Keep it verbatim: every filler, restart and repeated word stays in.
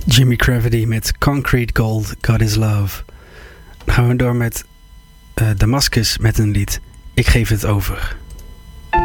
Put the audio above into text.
Jimmy Gravity met Concrete Gold, God is Love. Dan gaan we door met uh, Damascus met een lied Ik geef het over.